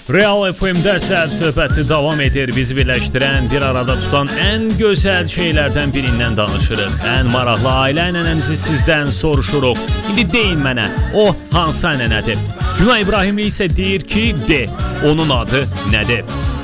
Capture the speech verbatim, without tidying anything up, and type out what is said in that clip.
Real F M-də səhər söhbəti davam edir. Bizi birləşdirən, bir arada tutan ən gözəl şeylərdən birindən danışırıq. Ən maraqlı ailə ənənənizi sizdən soruşuruq. İndi deyin mənə, o hansı ənənədir? Günay İbrahimli isə deyir ki, de, onun adı nədir?